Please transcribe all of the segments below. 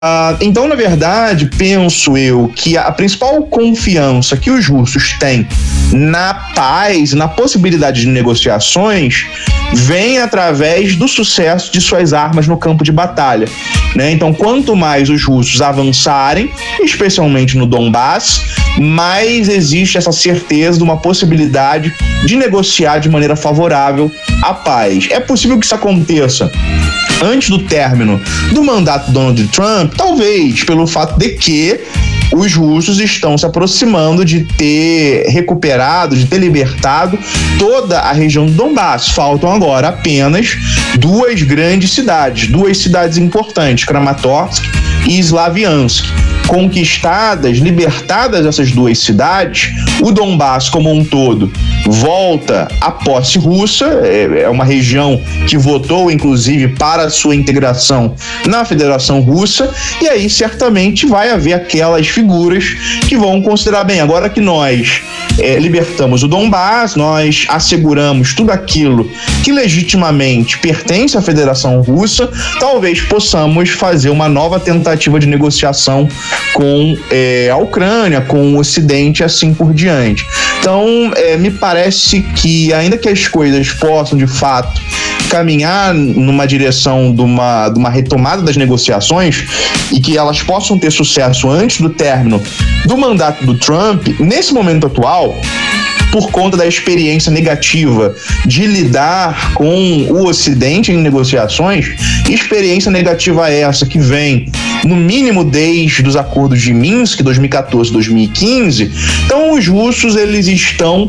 Então, na verdade, penso eu que a principal confiança que os russos têm na paz, na possibilidade de negociações, vem através do sucesso de suas armas no campo de batalha, né? Então, quanto mais os russos avançarem, especialmente no Donbass, mais existe essa certeza de uma possibilidade de negociar de maneira favorável à paz. É possível que isso aconteça antes do término do mandato de Donald Trump, talvez pelo fato de que os russos estão se aproximando de ter recuperado, de ter libertado toda a região do Donbass. Faltam agora apenas duas cidades importantes, Kramatorsk e Slaviansk. Conquistadas, libertadas essas duas cidades, o Donbass como um todo volta à posse russa, é uma região que votou inclusive para a sua integração na Federação Russa, e aí certamente vai haver aquelas figuras que vão considerar, bem, agora que nós libertamos o Donbass, nós asseguramos tudo aquilo que legitimamente pertence à Federação Russa, talvez possamos fazer uma nova tentativa de negociação com a Ucrânia, com o Ocidente, assim por diante. Então, me parece que, ainda que as coisas possam, de fato, caminhar numa direção de uma retomada das negociações e que elas possam ter sucesso antes do término do mandato do Trump, nesse momento atual, por conta da experiência negativa de lidar com o Ocidente em negociações, experiência negativa essa que vem, no mínimo, desde os acordos de Minsk, 2014, 2015. Então, os russos, eles estão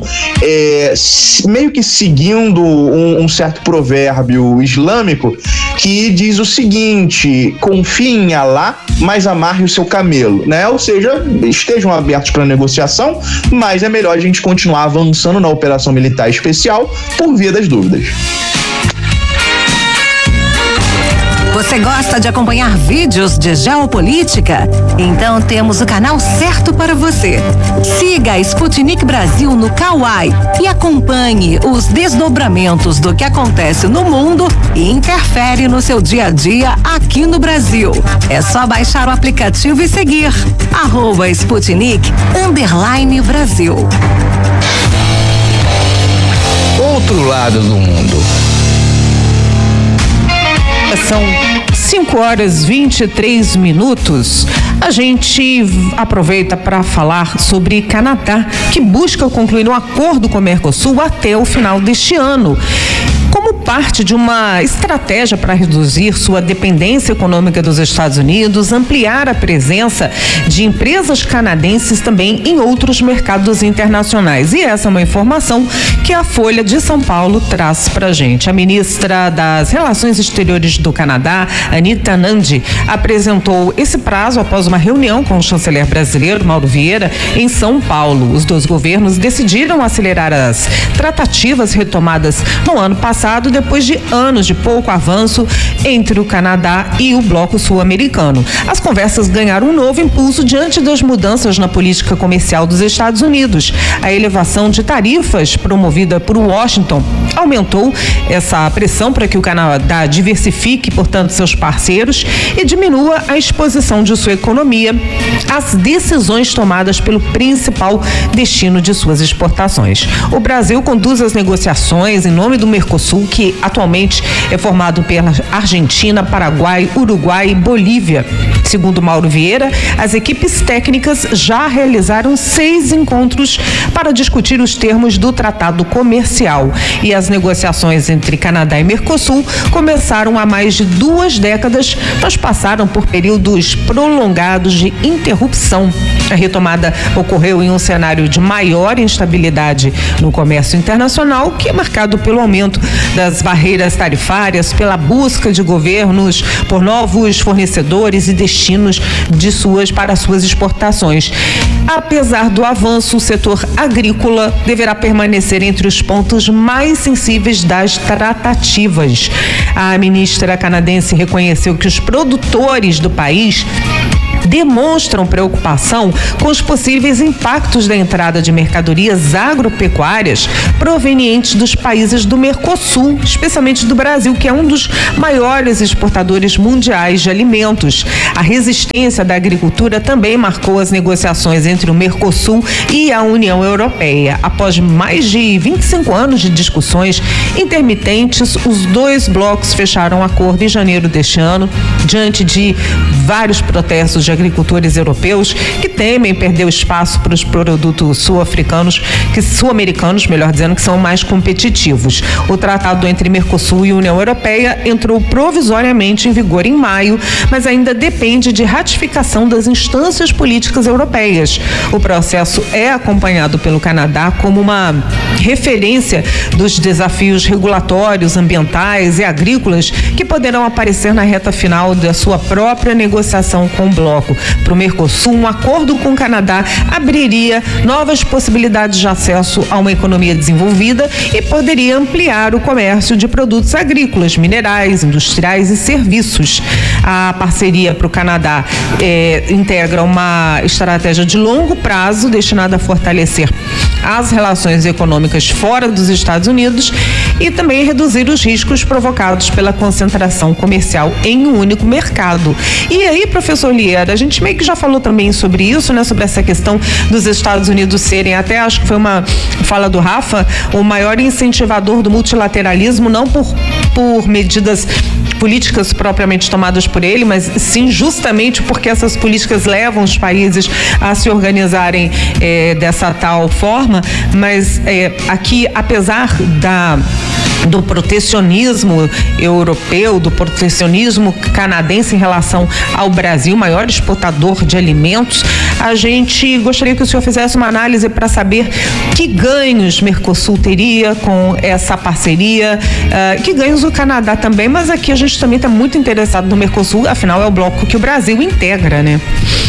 meio que seguindo um certo provérbio islâmico que diz o seguinte: confie em Alá, mas amarre o seu camelo, né? Ou seja, estejam abertos para negociação, mas é melhor a gente continuar avançando na operação militar especial por via das dúvidas. Você gosta de acompanhar vídeos de geopolítica? Então temos o canal certo para você. Siga a Sputnik Brasil no Kawai e acompanhe os desdobramentos do que acontece no mundo e interfere no seu dia a dia aqui no Brasil. É só baixar o aplicativo e seguir @Sputnik_Brasil. Outro lado do mundo. São 5h23. A gente aproveita para falar sobre Canadá, que busca concluir um acordo com o Mercosul até o final deste ano, como parte de uma estratégia para reduzir sua dependência econômica dos Estados Unidos, ampliar a presença de empresas canadenses também em outros mercados internacionais. E essa é uma informação que a Folha de São Paulo traz para a gente. A ministra das Relações Exteriores do Canadá, Anita Nandi, apresentou esse prazo após uma reunião com o chanceler brasileiro, Mauro Vieira, em São Paulo. Os dois governos decidiram acelerar as tratativas retomadas no ano passado, depois de anos de pouco avanço entre o Canadá e o bloco sul-americano. As conversas ganharam um novo impulso diante das mudanças na política comercial dos Estados Unidos. A elevação de tarifas promovida por Washington aumentou essa pressão para que o Canadá diversifique, portanto, seus parceiros e diminua a exposição de sua economia às decisões tomadas pelo principal destino de suas exportações. O Brasil conduz as negociações em nome do Mercosul, que atualmente é formado pela Argentina, Paraguai, Uruguai e Bolívia. Segundo Mauro Vieira, as equipes técnicas já realizaram 6 encontros para discutir os termos do tratado comercial. E as negociações entre Canadá e Mercosul começaram há mais de 2 décadas, mas passaram por períodos prolongados de interrupção. A retomada ocorreu em um cenário de maior instabilidade no comércio internacional, que é marcado pelo aumento das barreiras tarifárias, pela busca de governos por novos fornecedores e destinos para suas exportações. Apesar do avanço, o setor agrícola deverá permanecer entre os pontos mais sensíveis das tratativas. A ministra canadense reconheceu que os produtores do país demonstram preocupação com os possíveis impactos da entrada de mercadorias agropecuárias provenientes dos países do Mercosul, especialmente do Brasil, que é um dos maiores exportadores mundiais de alimentos. A resistência da agricultura também marcou as negociações entre o Mercosul e a União Europeia. Após mais de 25 anos de discussões intermitentes, os dois blocos fecharam um acordo em janeiro deste ano, diante de vários protestos de agricultores europeus que temem perder o espaço para os produtos sul-americanos, melhor dizendo, que são mais competitivos. O tratado entre Mercosul e União Europeia entrou provisoriamente em vigor em maio, mas ainda depende de ratificação das instâncias políticas europeias. O processo é acompanhado pelo Canadá como uma referência dos desafios regulatórios, ambientais e agrícolas que poderão aparecer na reta final da sua própria negociação com o bloco. Para o Mercosul, um acordo com o Canadá abriria novas possibilidades de acesso a uma economia desenvolvida e poderia ampliar o comércio de produtos agrícolas, minerais, industriais e serviços. A parceria para o Canadá integra uma estratégia de longo prazo destinada a fortalecer as relações econômicas fora dos Estados Unidos e também reduzir os riscos provocados pela concentração comercial em um único mercado. E aí, professor Liera, a gente meio que já falou também sobre isso, né? Sobre essa questão dos Estados Unidos serem, até acho que foi uma fala do Rafa, o maior incentivador do multilateralismo, não por medidas políticas propriamente tomadas por ele, mas sim justamente porque essas políticas levam os países a se organizarem dessa tal forma. Mas aqui, apesar do protecionismo europeu, do protecionismo canadense em relação ao Brasil, maior exportador de alimentos, a gente gostaria que o senhor fizesse uma análise para saber que ganhos Mercosul teria com essa parceria, que ganhos o Canadá também, mas aqui a gente também está muito interessado no Mercosul, afinal é o bloco que o Brasil integra, né?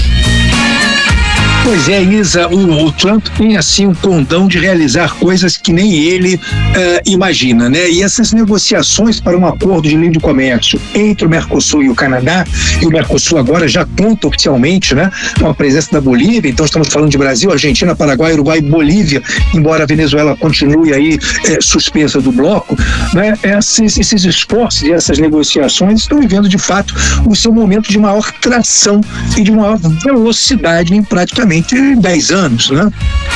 Pois é, Isa, o Trump tem assim um condão de realizar coisas que nem ele imagina, né? E essas negociações para um acordo de livre comércio entre o Mercosul e o Canadá, e o Mercosul agora já conta oficialmente, né, com a presença da Bolívia, então estamos falando de Brasil, Argentina, Paraguai, Uruguai e Bolívia, embora a Venezuela continue aí suspensa do bloco, né? Esses esforços e essas negociações estão vivendo de fato o seu momento de maior tração e de maior velocidade em praticamente 10 anos, né?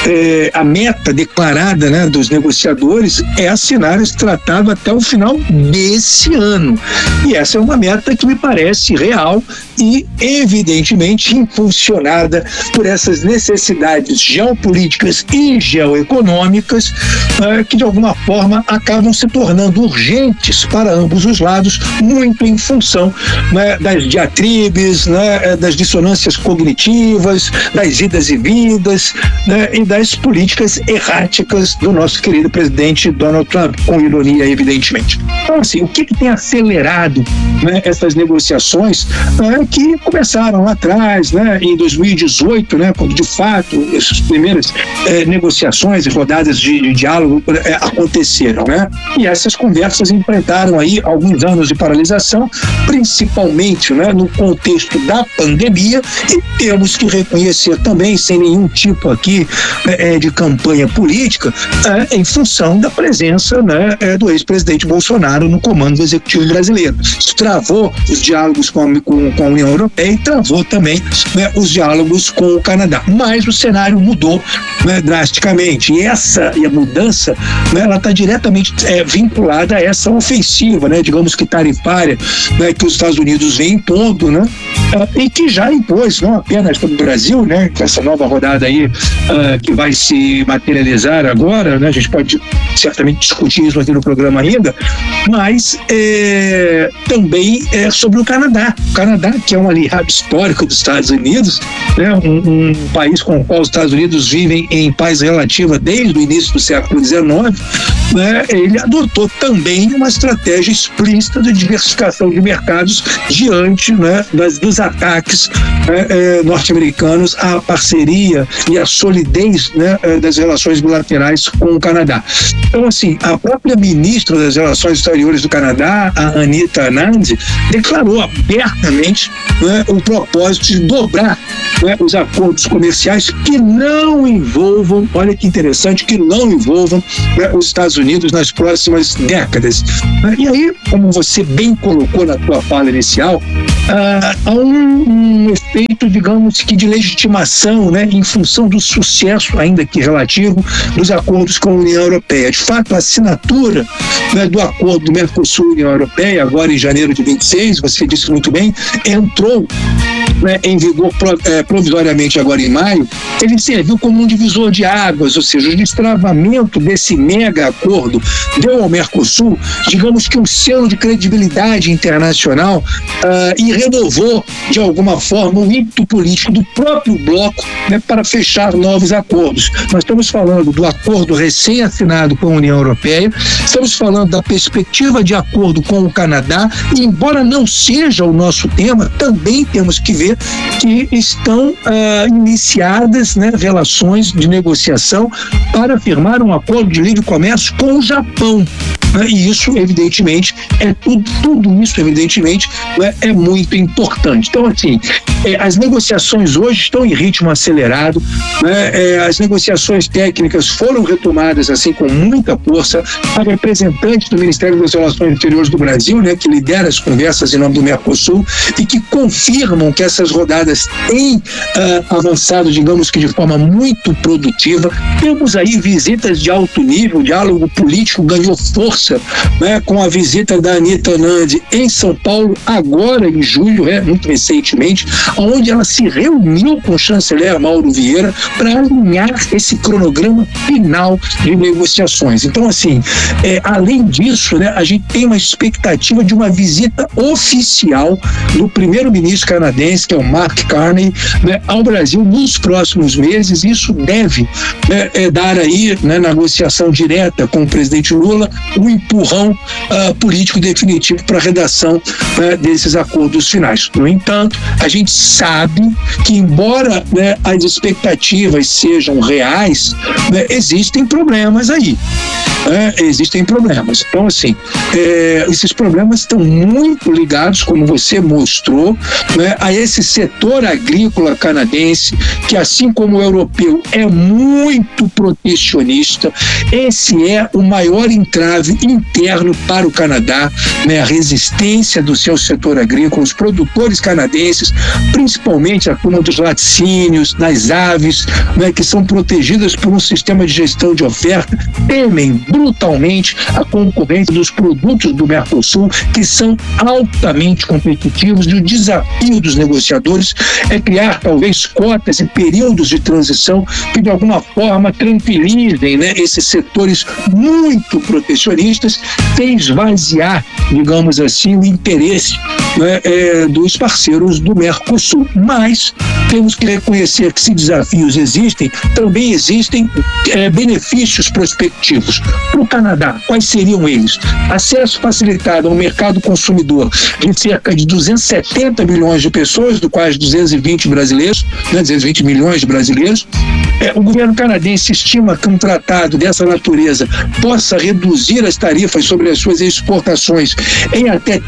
A meta declarada, né, dos negociadores é assinar esse tratado até o final desse ano. E essa é uma meta que me parece real e evidentemente impulsionada por essas necessidades geopolíticas e geoeconômicas que de alguma forma acabam se tornando urgentes para ambos os lados, muito em função, né, das diatribes, né, das dissonâncias cognitivas, das idas e vindas, né, e das políticas erráticas do nosso querido presidente Donald Trump, com ironia, evidentemente. Então, assim, o que tem acelerado, né, essas negociações que começaram lá atrás, né, em 2018, né, quando de fato essas primeiras negociações e rodadas de diálogo aconteceram, né? E essas conversas enfrentaram aí alguns anos de paralisação, principalmente, né, no contexto da pandemia, e temos que reconhecer também, sem nenhum tipo aqui de campanha política, em função da presença, né, do ex-presidente Bolsonaro no comando do Executivo brasileiro. Isso travou os diálogos com a União Europeia e travou também, né, os diálogos com o Canadá. Mas o cenário mudou, né, drasticamente. E a mudança, né, ela está diretamente vinculada a essa ofensiva, né, digamos que tarifária, né, que os Estados Unidos vem impondo, né, e que já impôs, não apenas para o Brasil, né, com essa nova rodada aí que vai se materializar agora, né, a gente pode certamente discutir isso aqui no programa ainda, mas também sobre o Canadá. O Canadá, que é um aliado histórico dos Estados Unidos, né, um país com o qual os Estados Unidos vivem em paz relativa desde o início do século XIX, né, ele adotou também uma estratégia explícita de diversificação de mercados diante, né, dos ataques norte-americanos à parceria e a solidez, né, das relações bilaterais com o Canadá. Então, assim, a própria ministra das Relações Exteriores do Canadá, a Anita Anand, declarou abertamente, né, o propósito de dobrar, né, os acordos comerciais que não envolvam, olha que interessante, que não envolvam, né, os Estados Unidos nas próximas décadas. E aí, como você bem colocou na tua fala inicial, há um efeito, digamos que de legitimação, né, em função do sucesso, ainda que relativo, dos acordos com a União Europeia. De fato, a assinatura, né, do acordo do Mercosul e União Europeia, agora em janeiro de 26, você disse muito bem, entrou, né, em vigor provisoriamente agora em maio. Ele serviu como um divisor de águas, ou seja, o destravamento desse mega acordo deu ao Mercosul, digamos que um selo de credibilidade internacional, e renovou, de alguma forma, o ímpeto político do próprio bloco, né, para fechar novos acordos. Nós estamos falando do acordo recém-assinado com a União Europeia, estamos falando da perspectiva de acordo com o Canadá, e embora não seja o nosso tema, também temos que ver que estão iniciadas, né, relações de negociação para firmar um acordo de livre comércio com o Japão. E isso, evidentemente, tudo isso, evidentemente, é muito importante. Então, assim, as negociações hoje estão em ritmo acelerado, né? As negociações técnicas foram retomadas, assim, com muita força. A representante do Ministério das Relações Exteriores do Brasil, né, que lidera as conversas em nome do Mercosul e que confirmam que essas rodadas têm avançado, digamos que de forma muito produtiva. Temos aí visitas de alto nível, o diálogo político ganhou força, né, com a visita da Anita Anand em São Paulo, agora em julho, muito recentemente, onde ela se reuniu com o chanceler Mauro Vieira para alinhar esse cronograma final de negociações. Então, assim, além disso, né, a gente tem uma expectativa de uma visita oficial do primeiro-ministro canadense, que é o Mark Carney, né, ao Brasil nos próximos meses. Isso deve, dar aí, né, negociação direta com o presidente Lula, um empurrão político definitivo para a redação, né, desses acordos finais. No entanto, a gente sabe que, embora, né, as expectativas sejam reais, né, existem problemas aí. Existem problemas. Então, assim, esses problemas estão muito ligados, como você mostrou, né, a esse setor agrícola canadense, que, assim como o europeu, é muito protecionista. Esse é o maior entrave interno para o Canadá, né, a resistência do seu setor agrícola. Os produtores canadenses, principalmente a turma dos laticínios, das aves, né, que são protegidas por um sistema de gestão de oferta, temem brutalmente a concorrência dos produtos do Mercosul, que são altamente competitivos, e o desafio dos negociadores é criar talvez cotas e períodos de transição que de alguma forma tranquilizem, né, esses setores muito protecionistas, sem esvaziar, digamos assim, o interesse, né, dos parceiros do Mercosul. Mas temos que reconhecer que, se desafios existem, também existem benefícios prospectivos. Para o Canadá, quais seriam eles? Acesso facilitado ao mercado consumidor de cerca de 270 milhões de pessoas, do quais 220 brasileiros, né, 220 milhões de brasileiros. O governo canadense estima que um tratado dessa natureza possa reduzir as tarifas sobre as suas exportações em até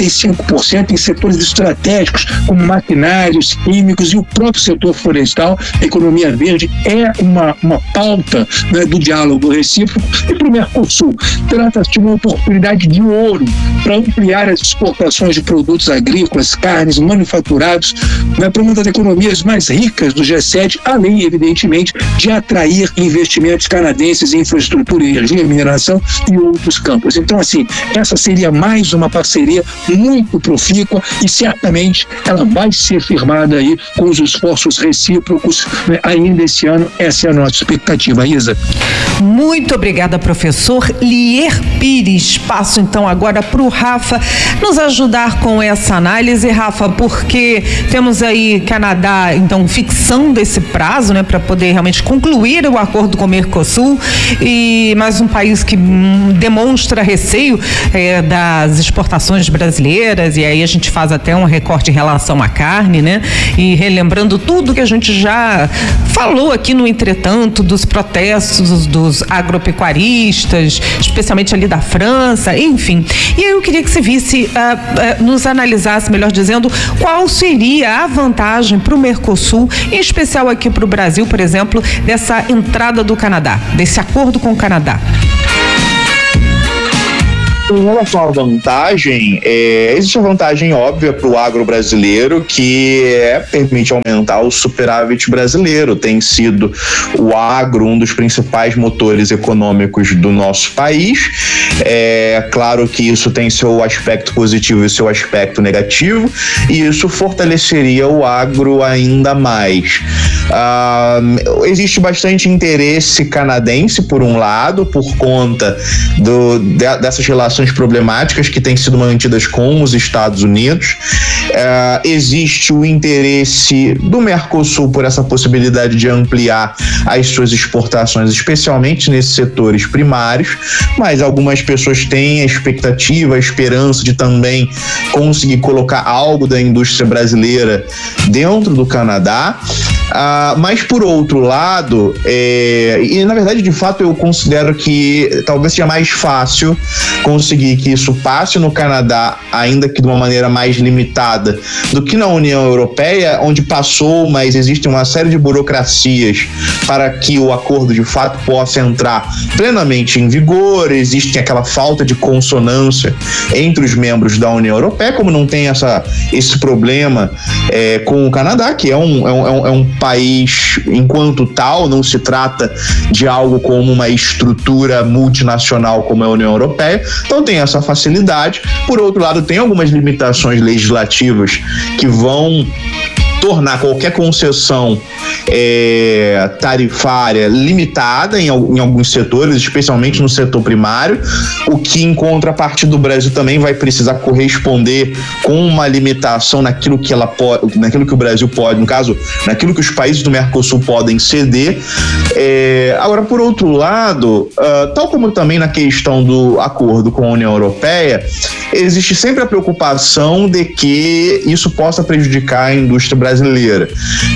35% em setores estratégicos, como maquinários, químicos e o próprio setor florestal. A economia verde é uma pauta, né, do diálogo recíproco. E para o Mercosul, trata-se de uma oportunidade de ouro para ampliar as exportações de produtos agrícolas, carnes, manufaturados, né, para uma das economias mais ricas do G7, além, evidentemente, de atrair investimentos canadenses em infraestrutura, energia, mineração e outros campos. Então, assim, essa seria mais uma parceria muito profícua e certamente ela vai ser firmada aí com os esforços recíprocos, né, ainda esse ano. Essa é a nossa expectativa, Isa. Muito obrigada, professor. professor Lier Pires. Passo então agora para o Rafa nos ajudar com essa análise, Rafa, porque temos aí Canadá, então, fixando esse prazo, né, para poder realmente concluir o acordo com o Mercosul, e mais um país que demonstra receio das exportações brasileiras, e aí a gente faz até um recorte em relação à carne, né, e relembrando tudo que a gente já falou aqui no entretanto, dos protestos dos agropecuaristas, especialmente ali da França, enfim. E aí eu queria que você visse, nos analisasse, melhor dizendo, qual seria a vantagem para o Mercosul, em especial aqui para o Brasil, por exemplo, dessa entrada do Canadá, desse acordo com o Canadá. Em relação à vantagem, existe a vantagem óbvia para o agro brasileiro, que permite aumentar o superávit brasileiro. Tem sido o agro um dos principais motores econômicos do nosso país. É claro que isso tem seu aspecto positivo e seu aspecto negativo, e isso fortaleceria o agro ainda mais. Existe bastante interesse canadense, por um lado, por conta dessas relações problemáticas que têm sido mantidas com os Estados Unidos. Existe o interesse do Mercosul por essa possibilidade de ampliar as suas exportações, especialmente nesses setores primários, mas algumas pessoas têm a expectativa, a esperança de também conseguir colocar algo da indústria brasileira dentro do Canadá. Mas por outro lado, e na verdade de fato eu considero que talvez seja mais fácil conseguir que isso passe no Canadá, ainda que de uma maneira mais limitada, do que na União Europeia, onde passou, mas existe uma série de burocracias para que o acordo de fato possa entrar plenamente em vigor. Existe aquela falta de consonância entre os membros da União Europeia, como não tem esse problema com o Canadá, que é um país, enquanto tal, não se trata de algo como uma estrutura multinacional como é a União Europeia, então tem essa facilidade. Por outro lado, tem algumas limitações legislativas que vão tornar qualquer concessão tarifária limitada em alguns setores, especialmente no setor primário, o que em contrapartida do Brasil também vai precisar corresponder com uma limitação naquilo que naquilo que o Brasil pode, no caso, naquilo que os países do Mercosul podem ceder. Agora, por outro lado, tal como também na questão do acordo com a União Europeia, existe sempre a preocupação de que isso possa prejudicar a indústria brasileira.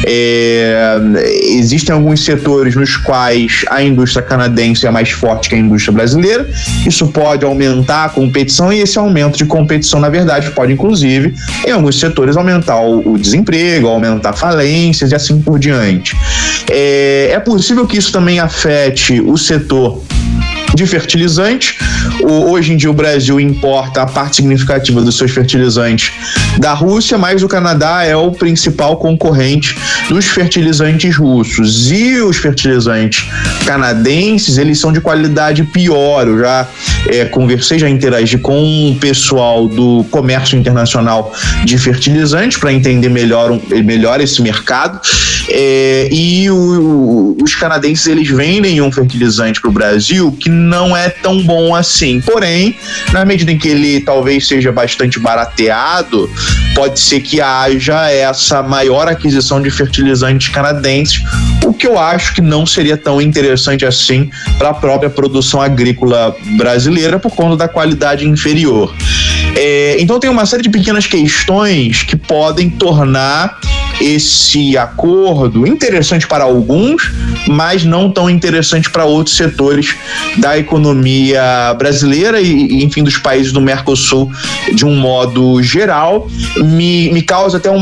Existem alguns setores nos quais a indústria canadense é mais forte que a indústria brasileira. Isso pode aumentar a competição, e esse aumento de competição, na verdade, pode inclusive, em alguns setores, aumentar o desemprego, aumentar falências e assim por diante. É possível que isso também afete o setor de fertilizantes. Hoje em dia o Brasil importa a parte significativa dos seus fertilizantes da Rússia, mas o Canadá é o principal concorrente dos fertilizantes russos, e os fertilizantes canadenses, eles são de qualidade pior. Eu já conversei, já interagi com o pessoal do comércio internacional de fertilizantes para entender melhor esse mercado, e os canadenses, eles vendem um fertilizante para o Brasil que não é tão bom assim. Porém, na medida em que ele talvez seja bastante barateado, pode ser que haja essa maior aquisição de fertilizantes canadenses, o que eu acho que não seria tão interessante assim para a própria produção agrícola brasileira, por conta da qualidade inferior. Então tem uma série de pequenas questões que podem tornar esse acordo interessante para alguns, mas não tão interessante para outros setores da economia brasileira e enfim, dos países do Mercosul de um modo geral. Me causa até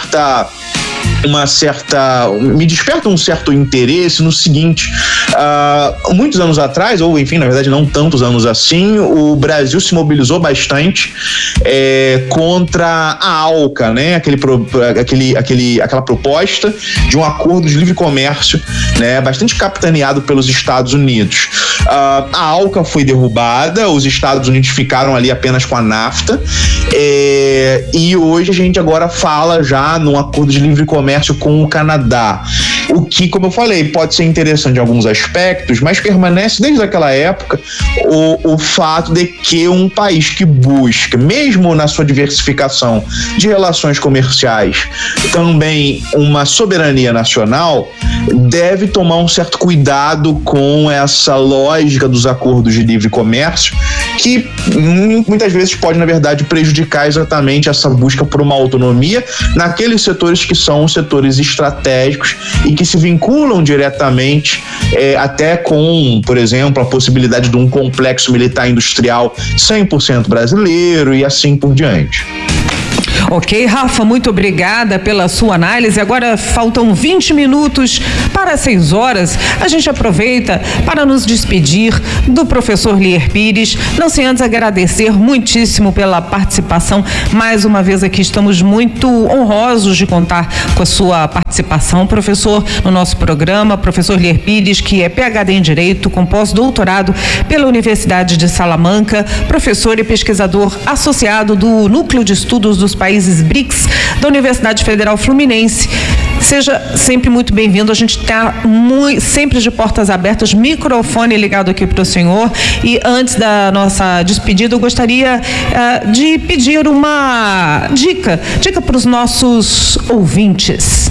me desperta um certo interesse no seguinte: muitos anos atrás, ou enfim, na verdade não tantos anos assim, o Brasil se mobilizou bastante contra a ALCA, né? Aquela proposta de um acordo de livre comércio, né? Bastante capitaneado pelos Estados Unidos. A ALCA foi derrubada, os Estados Unidos ficaram ali apenas com a NAFTA, e hoje a gente agora fala já num acordo de livre comércio com o Canadá. O que, como eu falei, pode ser interessante em alguns aspectos, mas permanece desde aquela época o fato de que um país que busca, mesmo na sua diversificação de relações comerciais, também uma soberania nacional, deve tomar um certo cuidado com essa lógica dos acordos de livre comércio, que muitas vezes pode, na verdade, prejudicar exatamente essa busca por uma autonomia naqueles setores que são setores estratégicos e que se vinculam diretamente até com, por exemplo, a possibilidade de um complexo militar industrial 100% brasileiro e assim por diante. Ok, Rafa, muito obrigada pela sua análise. Agora faltam 20 minutos para 6 horas. A gente aproveita para nos despedir do professor Lier Pires. Não sem antes agradecer muitíssimo pela participação. Mais uma vez aqui estamos muito honrosos de contar com a sua participação, professor, no nosso programa. Professor Lier Pires, que é PhD em Direito, com pós-doutorado pela Universidade de Salamanca, professor e pesquisador associado do Núcleo de Estudos dos Países BRICS da Universidade Federal Fluminense. Seja sempre muito bem-vindo. A gente está sempre de portas abertas, microfone ligado aqui para o senhor. E antes da nossa despedida, eu gostaria de pedir uma dica para os nossos ouvintes.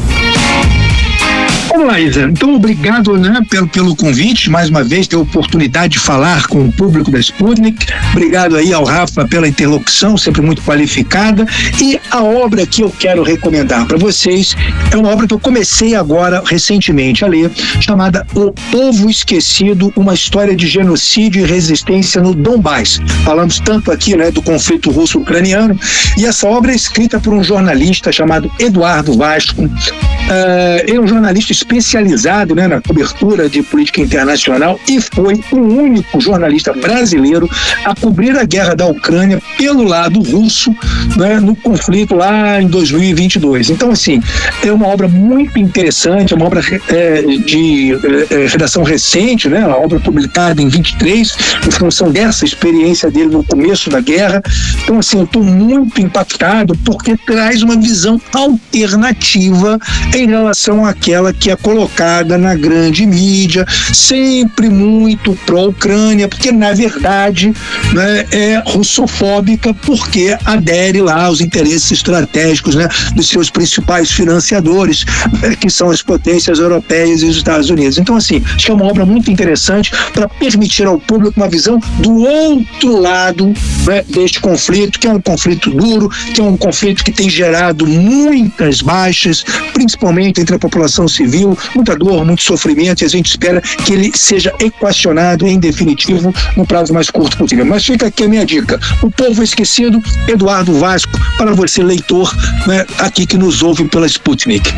Vamos lá, Isa. Então, obrigado, né, pelo convite, mais uma vez, ter a oportunidade de falar com o público da Sputnik. Obrigado aí ao Rafa pela interlocução, sempre muito qualificada. E a obra que eu quero recomendar para vocês é uma obra que eu comecei agora, recentemente, a ler, chamada O Povo Esquecido, uma história de genocídio e resistência no Donbás. Falamos tanto aqui, né, do conflito russo-ucraniano, e essa obra é escrita por um jornalista chamado Eduardo Vasco. Ele é um jornalista especializado, né, na cobertura de política internacional e foi o único jornalista brasileiro a cobrir a guerra da Ucrânia pelo lado russo, né, no conflito lá em 2022. Então, assim, é uma obra muito interessante, é uma obra de redação recente, né, uma obra publicada em 23, em função dessa experiência dele no começo da guerra. Então, assim, eu estou muito impactado porque traz uma visão alternativa em relação àquela que é colocada na grande mídia, sempre muito pró-Ucrânia, porque na verdade, né, é russofóbica porque adere lá aos interesses estratégicos, né, dos seus principais financiadores, que são as potências europeias e os Estados Unidos. Então, assim, acho que é uma obra muito interessante para permitir ao público uma visão do outro lado, né, deste conflito, que é um conflito duro, que é um conflito que tem gerado muitas baixas, principalmente entre a população civil, muita dor, muito sofrimento, e a gente espera que ele seja equacionado em definitivo no prazo mais curto possível. Mas fica aqui a minha dica: O Povo Esquecido, Eduardo Vasco, para você, leitor, né, aqui que nos ouve pela Sputnik.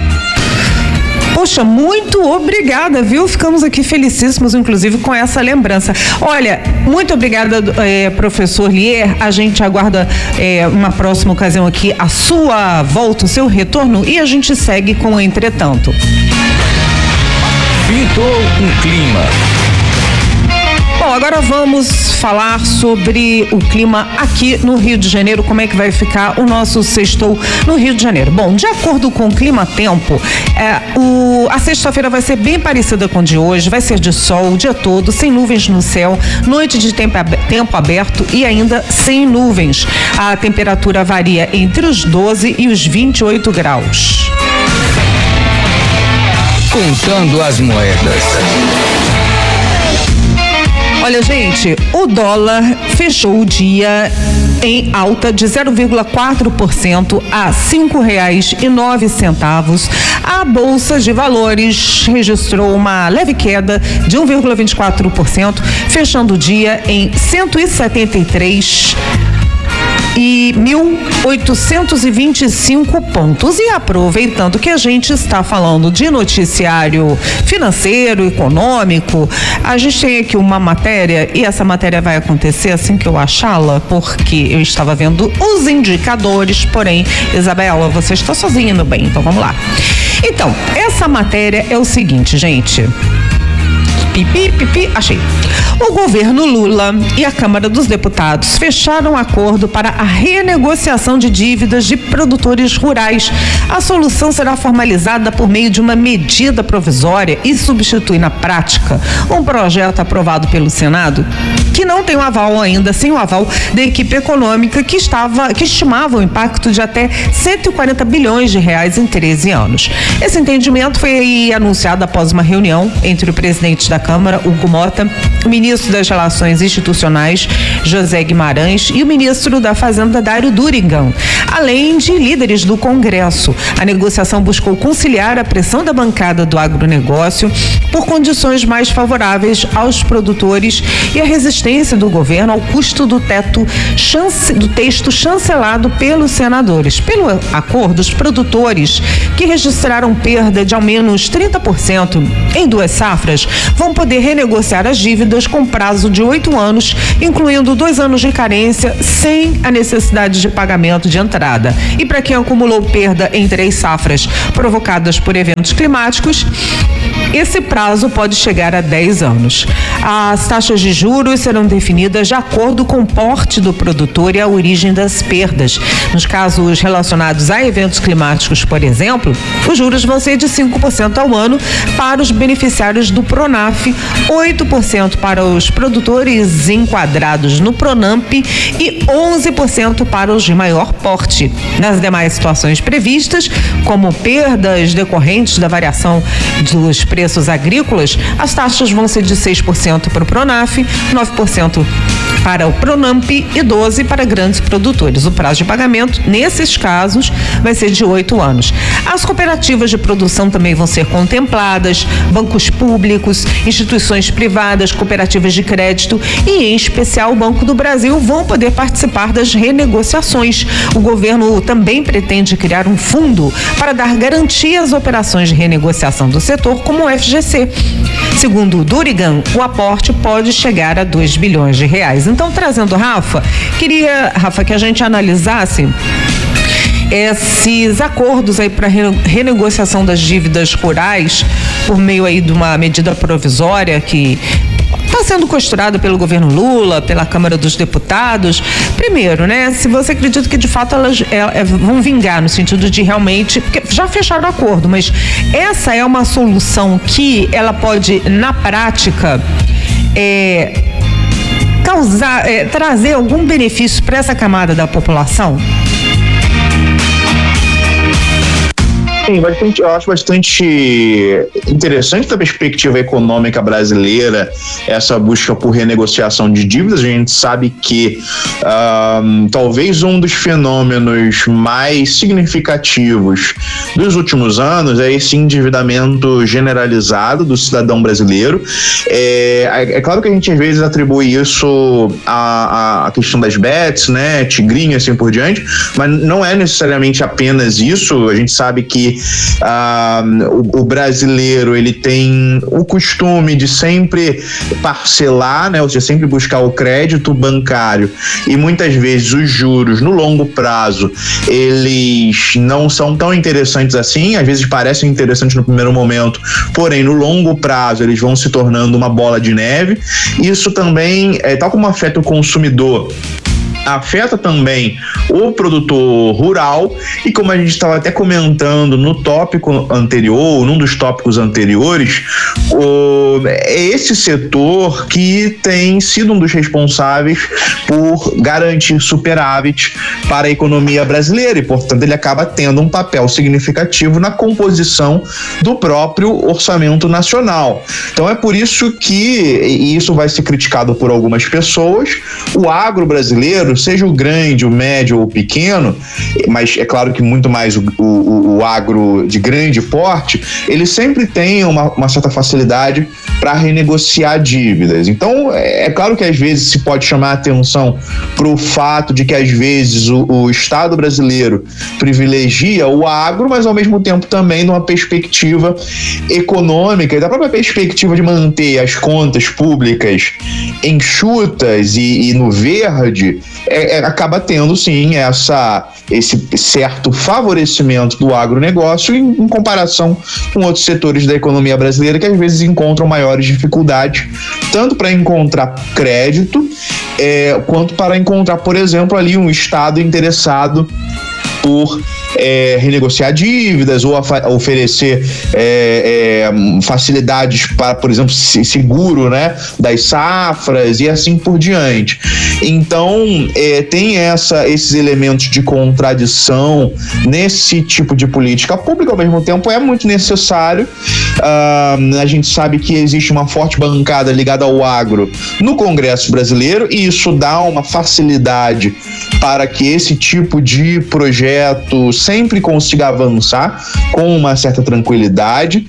Poxa, muito obrigada, viu? Ficamos aqui felicíssimos, inclusive, com essa lembrança. Olha, muito obrigada, professor Lier. A gente aguarda uma próxima ocasião aqui a sua volta, o seu retorno, e a gente segue com o Entretanto. Pintou um clima. Bom, agora vamos falar sobre o clima aqui no Rio de Janeiro, como é que vai ficar o nosso sextou no Rio de Janeiro. Bom, de acordo com o Clima Tempo, a sexta-feira vai ser bem parecida com a de hoje, vai ser de sol o dia todo, sem nuvens no céu, noite de tempo aberto e ainda sem nuvens. A temperatura varia entre os 12 e os 28 graus. Contando as moedas. Olha, gente, o dólar fechou o dia em alta de 0,4% a R$ 5,09. A Bolsa de Valores registrou uma leve queda de 1,24%, fechando o dia em 1.825 pontos. E aproveitando que a gente está falando de noticiário financeiro, econômico, a gente tem aqui uma matéria, e essa matéria vai acontecer assim que eu achá-la, porque eu estava vendo os indicadores, porém, Isabela, você está sozinha no bem, então vamos lá. Então, essa matéria é o seguinte, gente. Achei. O governo Lula e a Câmara dos Deputados fecharam um acordo para a renegociação de dívidas de produtores rurais. A solução será formalizada por meio de uma medida provisória e substitui na prática um projeto aprovado pelo Senado que não tem o aval ainda, sem o aval da equipe econômica que estimava o impacto de até 140 bilhões de reais em 13 anos. Esse entendimento foi anunciado após uma reunião entre o presidente da Câmara, Hugo Mota, o ministro das Relações Institucionais, José Guimarães, e o ministro da Fazenda, Dário Durigan, além de líderes do Congresso. A negociação buscou conciliar a pressão da bancada do agronegócio por condições mais favoráveis aos produtores e a resistência do governo ao custo do texto chancelado pelos senadores. Pelo acordo, os produtores que registraram perda de ao menos 30% em 2 safras vão poder renegociar as dívidas com prazo de 8 anos, incluindo 2 anos de carência, sem a necessidade de pagamento de entrada. E para quem acumulou perda em 3 safras provocadas por eventos climáticos, esse prazo pode chegar a 10 anos. As taxas de juros serão definidas de acordo com o porte do produtor e a origem das perdas. Nos casos relacionados a eventos climáticos, por exemplo, os juros vão ser de 5% ao ano para os beneficiários do Pronaf, 8% para os produtores enquadrados no Pronamp e 11% para os de maior porte. Nas demais situações previstas, como perdas decorrentes da variação dos preços agrícolas, as taxas vão ser de 6% para o Pronaf, 9% para o Pronamp e 12% para grandes produtores. O prazo de pagamento, nesses casos, vai ser de 8 anos. As cooperativas de produção também vão ser contempladas, bancos públicos, instituições privadas, cooperativas de crédito e, em especial, o Banco do Brasil vão poder participar das renegociações. O governo também pretende criar um fundo para dar garantia às operações de renegociação do setor, como o FGC. Segundo o Durigan, o aporte pode chegar a 2 bilhões de reais. Então, trazendo queria, Rafa, que a gente analisasse esses acordos aí para renegociação das dívidas rurais por meio aí de uma medida provisória que está sendo costurada pelo governo Lula, pela Câmara dos Deputados. Primeiro, né, se você acredita que de fato elas vão vingar no sentido de realmente, porque já fecharam o acordo, mas essa é uma solução que ela pode, na prática, trazer algum benefício para essa camada da população? Sim, eu acho bastante interessante da perspectiva econômica brasileira essa busca por renegociação de dívidas. A gente sabe que talvez um dos fenômenos mais significativos dos últimos anos é esse endividamento generalizado do cidadão brasileiro. É claro que a gente às vezes atribui isso à questão das bets, né, tigrinho, assim por diante, mas não é necessariamente apenas isso. A gente sabe que o brasileiro ele tem o costume de sempre parcelar, né, ou seja, sempre buscar o crédito bancário, e muitas vezes os juros no longo prazo eles não são tão interessantes assim. Às vezes parecem interessantes no primeiro momento, porém no longo prazo eles vão se tornando uma bola de neve. Isso também, tal como afeta o consumidor, afeta também o produtor rural, e como a gente estava até comentando no tópico anterior, num dos tópicos anteriores, é esse setor que tem sido um dos responsáveis por garantir superávit para a economia brasileira, e portanto ele acaba tendo um papel significativo na composição do próprio orçamento nacional. Então é por isso que, e isso vai ser criticado por algumas pessoas, o agro brasileiro, seja o grande, o médio ou o pequeno, mas é claro que muito mais o agro de grande porte, ele sempre tem uma certa facilidade para renegociar dívidas. Então, é claro que às vezes se pode chamar a atenção para o fato de que às vezes o Estado brasileiro privilegia o agro, mas ao mesmo tempo também numa perspectiva econômica e da própria perspectiva de manter as contas públicas enxutas e no verde, acaba tendo sim esse certo favorecimento do agronegócio em comparação com outros setores da economia brasileira que às vezes encontram maiores dificuldades, tanto para encontrar crédito, quanto para encontrar, por exemplo, ali um Estado interessado por renegociar dívidas ou oferecer facilidades para, por exemplo, seguro, né, das safras e assim por diante. Então, tem esses elementos de contradição nesse tipo de política pública, ao mesmo tempo é muito necessário. A gente sabe que existe uma forte bancada ligada ao agro no Congresso brasileiro e isso dá uma facilidade para que esse tipo de projeto sempre consiga avançar com uma certa tranquilidade,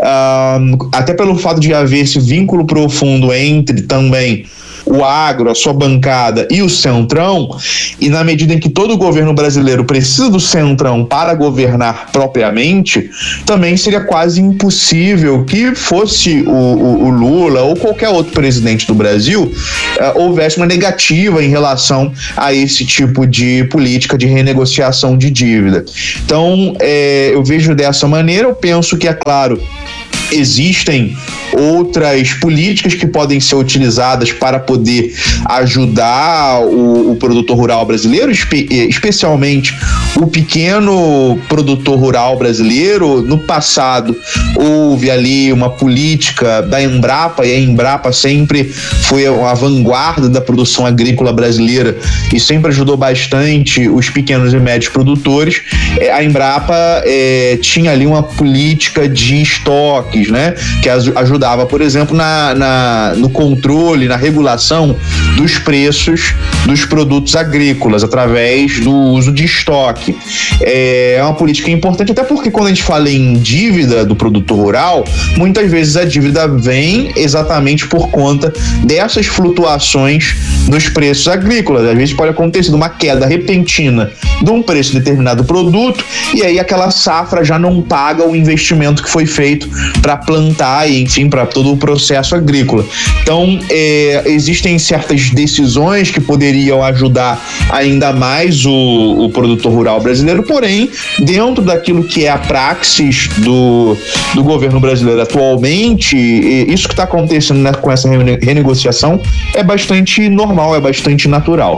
até pelo fato de haver esse vínculo profundo entre também o agro, a sua bancada e o Centrão, e na medida em que todo o governo brasileiro precisa do Centrão para governar propriamente, também seria quase impossível que fosse o Lula ou qualquer outro presidente do Brasil houvesse uma negativa em relação a esse tipo de política de renegociação de dívida. Então, eu vejo dessa maneira. Eu penso que, é claro, existem outras políticas que podem ser utilizadas para poder ajudar o produtor rural brasileiro, especialmente o pequeno produtor rural brasileiro. No passado houve ali uma política da Embrapa, e a Embrapa sempre foi a vanguarda da produção agrícola brasileira e sempre ajudou bastante os pequenos e médios produtores. A Embrapa tinha ali uma política de estoques, né, que ajudava, por exemplo, no controle, na regulação dos preços dos produtos agrícolas através do uso de estoque. É uma política importante, até porque quando a gente fala em dívida do produtor rural, muitas vezes a dívida vem exatamente por conta dessas flutuações nos preços agrícolas. Às vezes pode acontecer uma queda repentina de um preço de determinado produto e aí aquela safra já não paga o investimento que foi feito para plantar e, enfim, para todo o processo agrícola. Então, existem certas decisões que poderiam ajudar ainda mais o produtor rural brasileiro, porém, dentro daquilo que é a praxis do governo brasileiro atualmente, isso que está acontecendo, né, com essa renegociação é bastante normal, é bastante natural.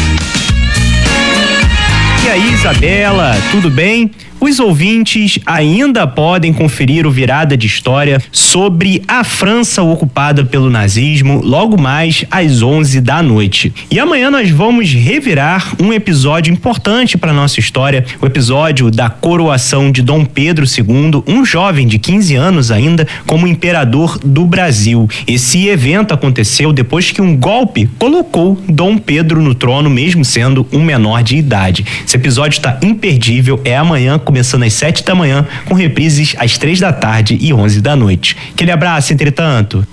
E aí, Isabela, tudo bem? Os ouvintes ainda podem conferir o Virada de História sobre a França ocupada pelo nazismo logo mais às 11 da noite. E amanhã nós vamos revirar um episódio importante para nossa história, o episódio da coroação de Dom Pedro II, um jovem de 15 anos ainda, como imperador do Brasil. Esse evento aconteceu depois que um golpe colocou Dom Pedro no trono, mesmo sendo um menor de idade. Esse episódio está imperdível, é amanhã, começando às 7 da manhã, com reprises às 3 da tarde e 11 da noite. Aquele abraço, entretanto.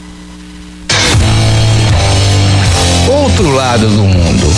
Outro lado do mundo.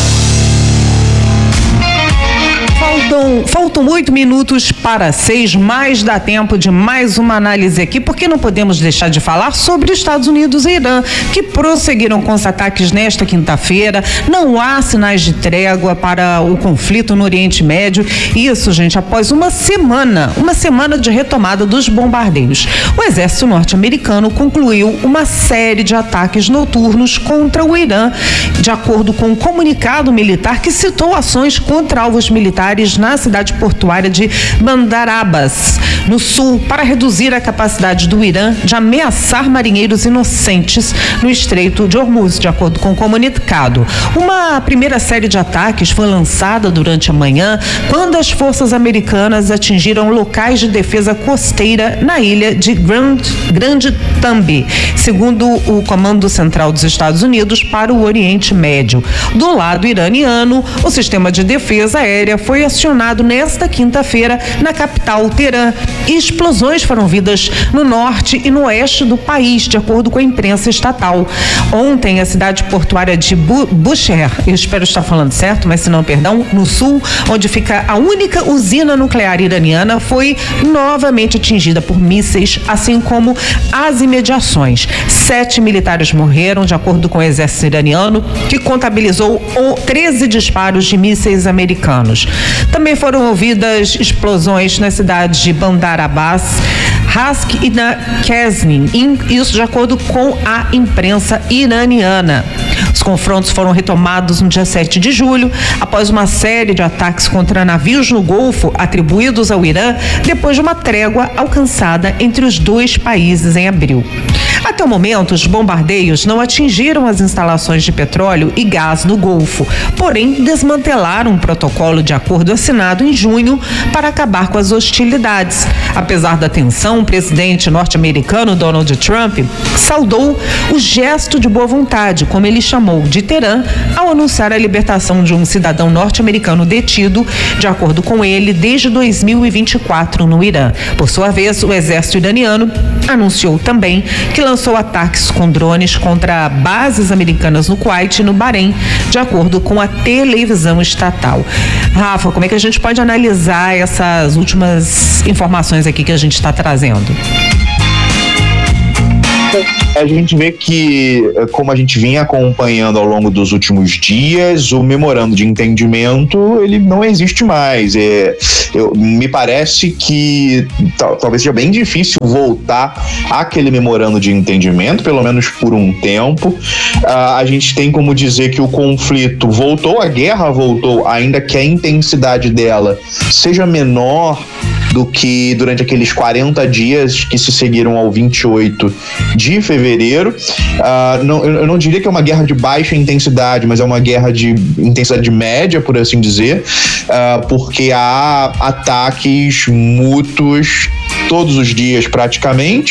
Faltam 8 minutos para 6, mas dá tempo de mais uma análise aqui, porque não podemos deixar de falar sobre Estados Unidos e Irã, que prosseguiram com os ataques nesta quinta-feira. Não há sinais de trégua para o conflito no Oriente Médio. Isso, gente, após uma semana de retomada dos bombardeios. O exército norte-americano concluiu uma série de ataques noturnos contra o Irã, de acordo com um comunicado militar que citou ações contra alvos militares na cidade portuária de Bandar Abbas, no sul, para reduzir a capacidade do Irã de ameaçar marinheiros inocentes no Estreito de Hormuz, de acordo com o comunicado. Uma primeira série de ataques foi lançada durante a manhã, quando as forças americanas atingiram locais de defesa costeira na ilha de Grande Tambi, segundo o Comando Central dos Estados Unidos para o Oriente Médio. Do lado iraniano, o sistema de defesa aérea foi acionado detonado nesta quinta-feira na capital, Teherã. Explosões foram ouvidas no norte e no oeste do país, de acordo com a imprensa estatal. Ontem, a cidade portuária de Bushehr, eu espero estar falando certo, mas se não, perdão, no sul, onde fica a única usina nuclear iraniana, foi novamente atingida por mísseis, assim como as imediações. 7 militares morreram, de acordo com o exército iraniano, que contabilizou 13 disparos de mísseis americanos. Também foram ouvidas explosões nas cidades de Bandar Abbas, Rask e na Qazvin, isso de acordo com a imprensa iraniana. Os confrontos foram retomados no dia 7 de julho, após uma série de ataques contra navios no Golfo atribuídos ao Irã, depois de uma trégua alcançada entre os dois países em abril. Até o momento, os bombardeios não atingiram as instalações de petróleo e gás no Golfo, porém desmantelaram um protocolo de acordo assinado em junho para acabar com as hostilidades. Apesar da tensão, o presidente norte-americano Donald Trump saudou o gesto de boa vontade, como ele chamou, de Teherã, ao anunciar a libertação de um cidadão norte-americano detido, de acordo com ele, desde 2024 no Irã. Por sua vez, o exército iraniano anunciou também que lançou ataques com drones contra bases americanas no Kuwait e no Bahrein, de acordo com a televisão estatal. Rafa, como é que a gente pode analisar essas últimas informações aqui que a gente está trazendo? A gente vê que, como a gente vinha acompanhando ao longo dos últimos dias, o memorando de entendimento, ele não existe mais. Me parece que talvez seja bem difícil voltar àquele memorando de entendimento, pelo menos por um tempo. A gente tem como dizer que o conflito voltou, a guerra voltou, ainda que a intensidade dela seja menor do que durante aqueles 40 dias que se seguiram ao 28 de fevereiro. Eu não diria que é uma guerra de baixa intensidade, mas é uma guerra de intensidade média, por assim dizer, porque há ataques mútuos todos os dias praticamente,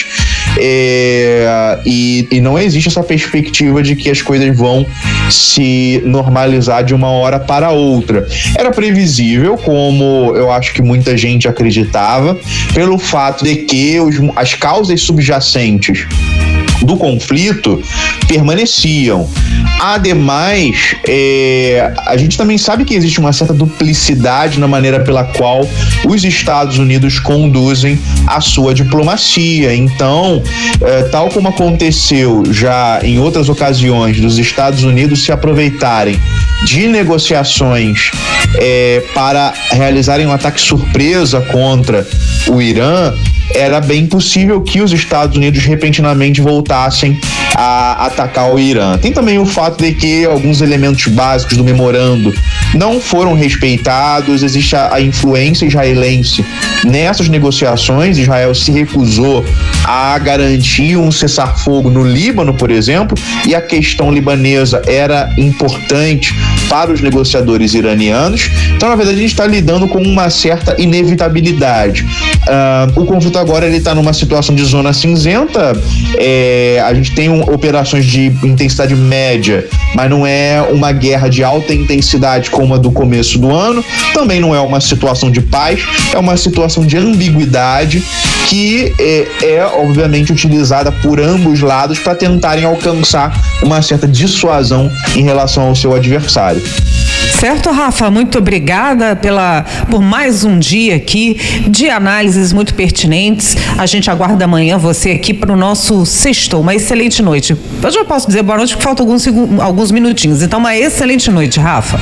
e não existe essa perspectiva de que as coisas vão se normalizar de uma hora para outra. Era previsível, como eu acho que muita gente acreditava, pelo fato de que as causas subjacentes do conflito permaneciam. Ademais, a gente também sabe que existe uma certa duplicidade na maneira pela qual os Estados Unidos conduzem a sua diplomacia. Então, tal como aconteceu já em outras ocasiões dos Estados Unidos se aproveitarem de negociações para realizarem um ataque surpresa contra o Irã, era bem possível que os Estados Unidos repentinamente voltassem a atacar o Irã. Tem também o fato de que alguns elementos básicos do memorando não foram respeitados, existe a influência israelense nessas negociações. Israel se recusou a garantir um cessar-fogo no Líbano, por exemplo, e a questão libanesa era importante para os negociadores iranianos. Então, na verdade, a gente está lidando com uma certa inevitabilidade. O conflito agora ele está numa situação de zona cinzenta. A gente tem operações de intensidade média, mas não é uma guerra de alta intensidade como a do começo do ano. Também não é uma situação de paz, é uma situação de ambiguidade que é obviamente utilizada por ambos lados para tentarem alcançar uma certa dissuasão em relação ao seu adversário. Certo, Rafa, muito obrigada por mais um dia aqui de análises muito pertinentes. A gente aguarda amanhã você aqui para o nosso sextou. Uma excelente noite. Eu já posso dizer boa noite porque faltam alguns minutinhos. Então, uma excelente noite, Rafa.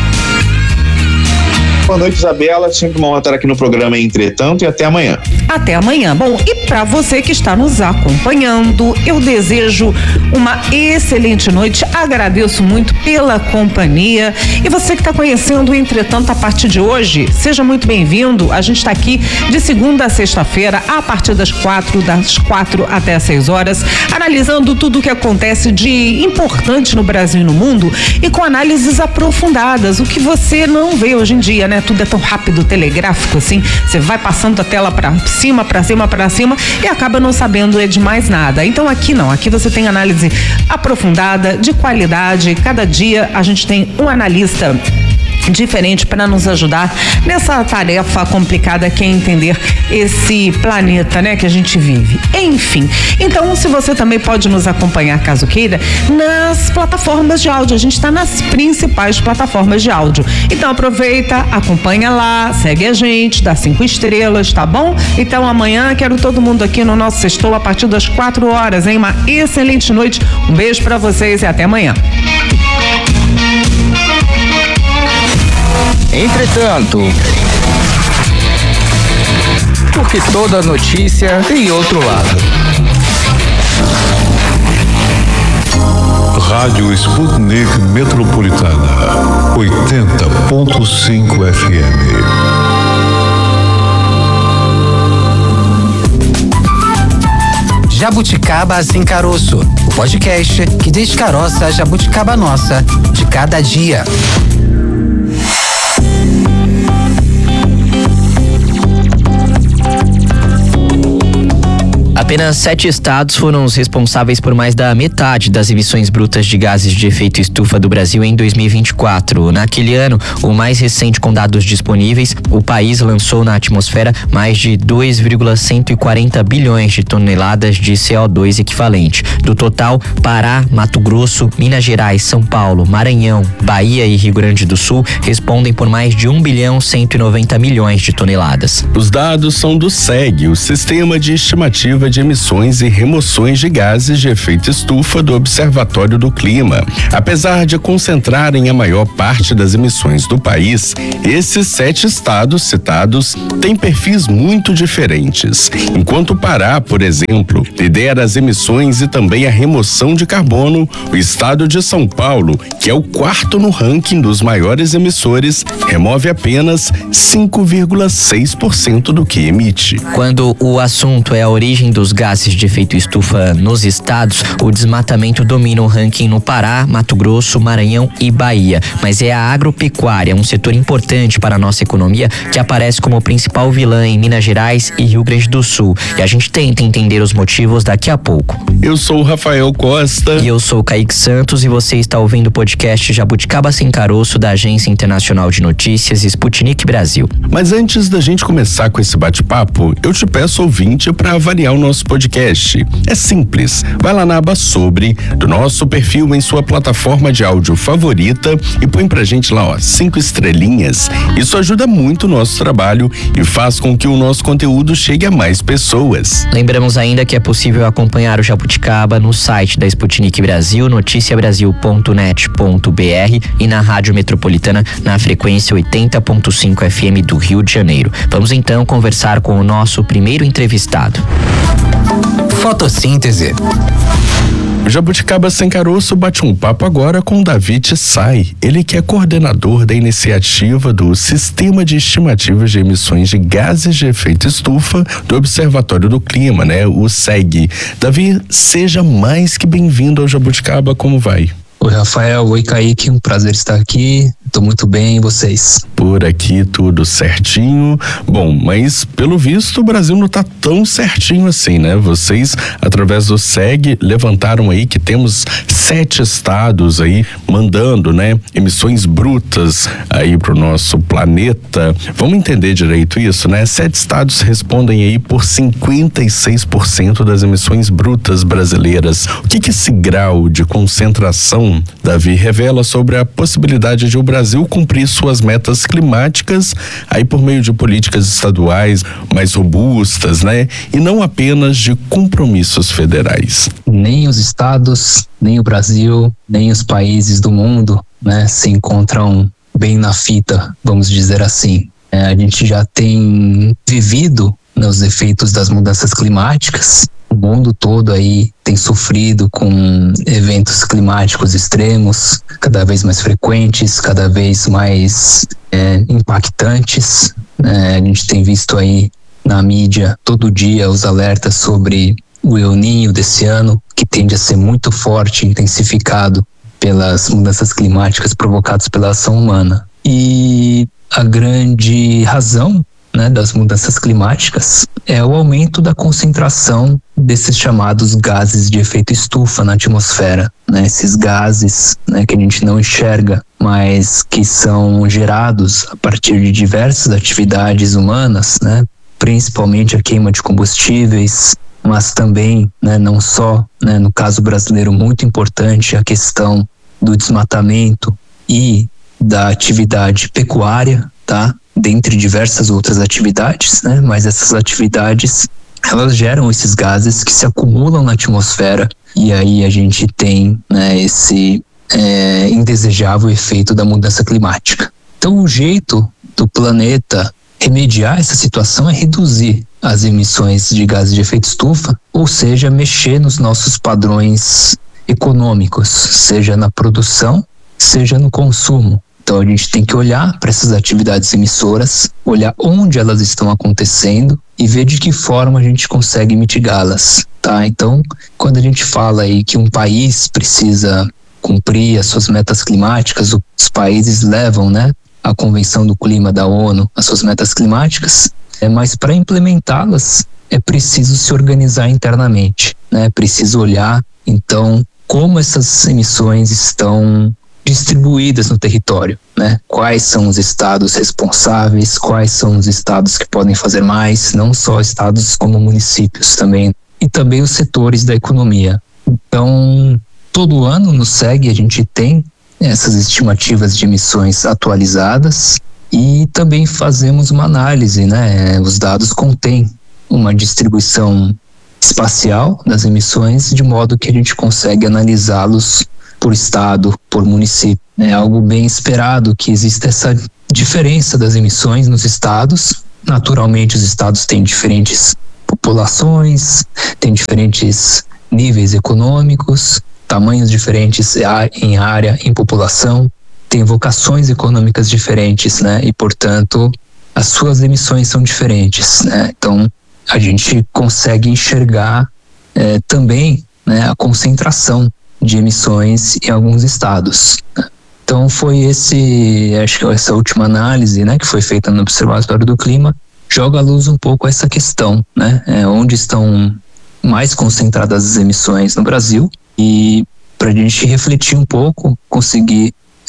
Boa noite, Isabela. Sempre uma honra estar aqui no programa Entretanto, e até amanhã. Até amanhã. Bom, e para você que está nos acompanhando, eu desejo uma excelente noite. Agradeço muito pela companhia. E você que está conhecendo o Entretanto a partir de hoje, seja muito bem-vindo. A gente está aqui de segunda a sexta-feira, a partir das 4 até as 6 horas, analisando tudo o que acontece de importante no Brasil e no mundo e com análises aprofundadas, o que você não vê hoje em dia, né? Tudo é tão rápido, telegráfico, assim, você vai passando a tela pra cima e acaba não sabendo de mais nada. Então aqui não, aqui você tem análise aprofundada, de qualidade. Cada dia a gente tem um analista diferente para nos ajudar nessa tarefa complicada que é entender esse planeta, né, que a gente vive. Enfim, então se você também pode nos acompanhar, caso queira, nas plataformas de áudio. A gente está nas principais plataformas de áudio. Então aproveita, acompanha lá, segue a gente, dá 5 estrelas, tá bom? Então amanhã quero todo mundo aqui no nosso Sextou a partir das 4 horas, hein? Uma excelente noite. Um beijo para vocês e até amanhã. Entretanto, porque toda notícia tem outro lado. Rádio Sputnik Metropolitana, 80.5 FM. Jabuticaba Sem Caroço, o podcast que descaroça a jabuticaba nossa de cada dia. Apenas 7 estados foram os responsáveis por mais da metade das emissões brutas de gases de efeito estufa do Brasil em 2024. Naquele ano, o mais recente com dados disponíveis, o país lançou na atmosfera mais de 2,140 bilhões de toneladas de CO2 equivalente. Do total, Pará, Mato Grosso, Minas Gerais, São Paulo, Maranhão, Bahia e Rio Grande do Sul respondem por mais de 1,190 bilhões de toneladas. Os dados são do SEG, o Sistema de Estimativa de Emissões e Remoções de Gases de Efeito Estufa do Observatório do Clima. Apesar de concentrarem a maior parte das emissões do país, esses 7 estados citados têm perfis muito diferentes. Enquanto o Pará, por exemplo, lidera as emissões e também a remoção de carbono, o estado de São Paulo, que é o 4º no ranking dos maiores emissores, remove apenas 5,6% do que emite. Quando o assunto é a origem dos gases de efeito estufa nos estados, o desmatamento domina o ranking no Pará, Mato Grosso, Maranhão e Bahia. Mas é a agropecuária, um setor importante para a nossa economia, que aparece como principal vilã em Minas Gerais e Rio Grande do Sul. E a gente tenta entender os motivos daqui a pouco. Eu sou o Rafael Costa. E eu sou o Kaique Santos e você está ouvindo o podcast Jabuticaba Sem Caroço da Agência Internacional de Notícias Sputnik Brasil. Mas antes da gente começar com esse bate-papo, eu te peço, ouvinte, para avaliar o nosso podcast. É simples. Vai lá na aba Sobre do nosso perfil em sua plataforma de áudio favorita e põe pra gente lá, ó, 5 estrelinhas. Isso ajuda muito o nosso trabalho e faz com que o nosso conteúdo chegue a mais pessoas. Lembramos ainda que é possível acompanhar o Jabuticaba no site da Sputnik Brasil, noticiabrasil.net.br e na Rádio Metropolitana na frequência 80.5 FM do Rio de Janeiro. Vamos então conversar com o nosso primeiro entrevistado. Fotossíntese. O Jabuticaba Sem Caroço bate um papo agora com David Tsai, ele que é coordenador da iniciativa do Sistema de Estimativas de Emissões de Gases de Efeito Estufa do Observatório do Clima, né? O SEG. Davi, seja mais que bem-vindo ao Jabuticaba, como vai? Oi, Rafael. Oi, Kaique. Um prazer estar aqui. Tô muito bem, e vocês? Por aqui tudo certinho. Bom, mas pelo visto o Brasil não tá tão certinho assim, né? Vocês, através do SEG, levantaram aí que temos 7 estados aí mandando, né, emissões brutas aí pro nosso planeta. Vamos entender direito isso, né? 7 estados respondem aí por 56% das emissões brutas brasileiras. O que esse grau de concentração, Davi, revela sobre a possibilidade de o Brasil cumprir suas metas climáticas aí por meio de políticas estaduais mais robustas, né? E não apenas de compromissos federais. Nem os estados, nem o Brasil, nem os países do mundo, né, se encontram bem na fita, vamos dizer assim. A gente já tem vivido os efeitos das mudanças climáticas. O mundo todo aí tem sofrido com eventos climáticos extremos, cada vez mais frequentes, cada vez mais impactantes. A gente tem visto aí na mídia todo dia os alertas sobre o El Niño desse ano, que tende a ser muito forte, intensificado pelas mudanças climáticas provocadas pela ação humana. E a grande razão, né, das mudanças climáticas é o aumento da concentração desses chamados gases de efeito estufa na atmosfera, né? Esses gases, né, que a gente não enxerga, mas que são gerados a partir de diversas atividades humanas, né? Principalmente a queima de combustíveis, mas também, né, não só, né, no caso brasileiro muito importante, a questão do desmatamento e da atividade pecuária, tá? Dentre diversas outras atividades, né? Mas essas atividades, elas geram esses gases que se acumulam na atmosfera e aí a gente tem, né, esse indesejável efeito da mudança climática. Então, o jeito do planeta remediar essa situação é reduzir as emissões de gases de efeito estufa, ou seja, mexer nos nossos padrões econômicos, seja na produção, seja no consumo. Então a gente tem que olhar para essas atividades emissoras, olhar onde elas estão acontecendo e ver de que forma a gente consegue mitigá-las, tá? Então, quando a gente fala aí que um país precisa cumprir as suas metas climáticas, os países levam, né, a Convenção do Clima da ONU, as suas metas climáticas, mas para implementá-las é preciso se organizar internamente, né? É preciso olhar, então, como essas emissões estão distribuídas no território, né? Quais são os estados responsáveis, quais são os estados que podem fazer mais, não só estados como municípios também, e também os setores da economia. Então, todo ano no SEG a gente tem essas estimativas de emissões atualizadas e também fazemos uma análise, né? Os dados contêm uma distribuição espacial das emissões, de modo que a gente consegue analisá-los por estado, por município. É algo bem esperado que exista essa diferença das emissões nos estados. Naturalmente, os estados têm diferentes populações, têm diferentes níveis econômicos, tamanhos diferentes em área, em população, têm vocações econômicas diferentes, né? E, portanto, as suas emissões são diferentes, né? Então, a gente consegue enxergar também, né, a concentração de emissões em alguns estados. Então foi acho que essa última análise, né, que foi feita no Observatório do Clima, joga à luz um pouco essa questão, né, onde estão mais concentradas as emissões no Brasil, e para a gente refletir um pouco, conseguir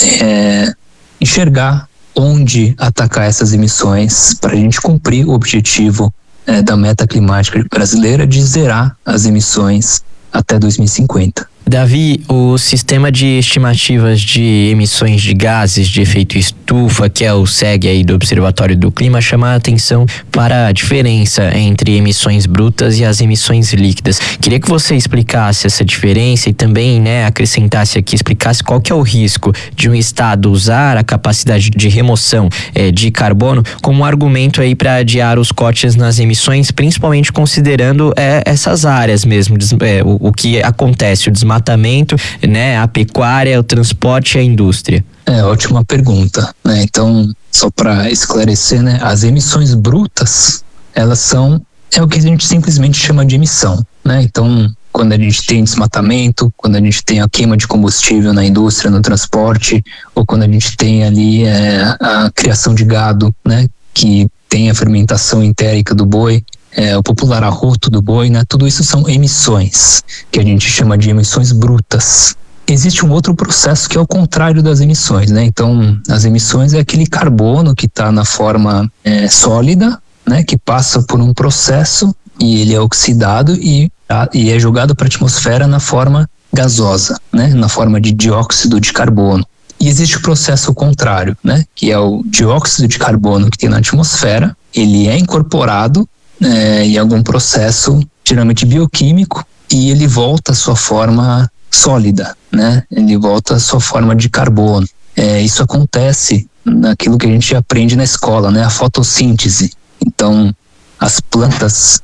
enxergar onde atacar essas emissões para a gente cumprir o objetivo da meta climática brasileira de zerar as emissões até 2050. Davi, o sistema de estimativas de emissões de gases de efeito estufa, que é o SEG aí do Observatório do Clima, chama a atenção para a diferença entre emissões brutas e as emissões líquidas. Queria que você explicasse essa diferença e também, né, acrescentasse aqui, explicasse qual que é o risco de um estado usar a capacidade de remoção de carbono como argumento aí para adiar os cortes nas emissões, principalmente considerando essas áreas mesmo, o que acontece, o desmatamento, né, a pecuária, o transporte e a indústria. Ótima pergunta, né? Então, só para esclarecer, né, as emissões brutas, elas são o que a gente simplesmente chama de emissão, né? Então, quando a gente tem desmatamento, quando a gente tem a queima de combustível na indústria, no transporte, ou quando a gente tem ali a criação de gado, né, que tem a fermentação entérica do boi, o popular arroto do boi, né? Tudo isso são emissões, que a gente chama de emissões brutas. Existe um outro processo que é o contrário das emissões, né? Então, as emissões é aquele carbono que está na forma sólida, né? Que passa por um processo e ele é oxidado e é jogado para a atmosfera na forma gasosa, né? Na forma de dióxido de carbono. E existe o processo contrário, né? Que é o dióxido de carbono que tem na atmosfera, ele é incorporado em algum processo, geralmente bioquímico, e ele volta à sua forma sólida, né? Ele volta à sua forma de carbono. Isso acontece naquilo que a gente aprende na escola, né? A fotossíntese. Então, as plantas,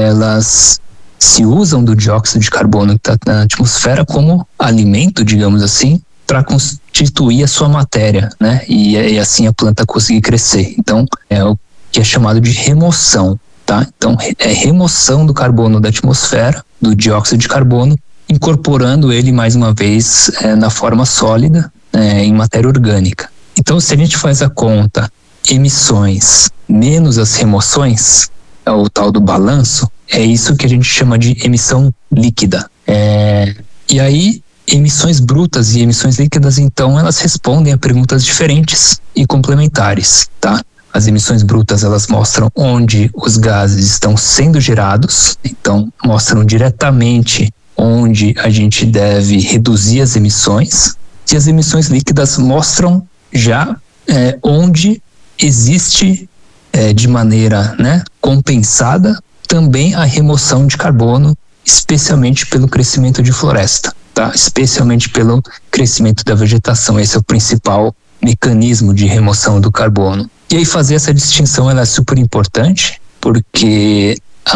elas se usam do dióxido de carbono que está na atmosfera como alimento, digamos assim, para constituir a sua matéria, né? E assim a planta conseguir crescer. Então, é o que é chamado de remoção. Tá? Então, é remoção do carbono da atmosfera, do dióxido de carbono, incorporando ele mais uma vez na forma sólida, em matéria orgânica. Então, se a gente faz a conta emissões menos as remoções, é o tal do balanço, é isso que a gente chama de emissão líquida. E aí, emissões brutas e emissões líquidas, então, elas respondem a perguntas diferentes e complementares, tá? As emissões brutas, elas mostram onde os gases estão sendo gerados, então mostram diretamente onde a gente deve reduzir as emissões, e as emissões líquidas mostram já onde existe de maneira, né, compensada também a remoção de carbono, especialmente pelo crescimento de floresta, tá? Especialmente pelo crescimento da vegetação. Esse é o principal mecanismo de remoção do carbono. E aí fazer essa distinção, ela é super importante, porque a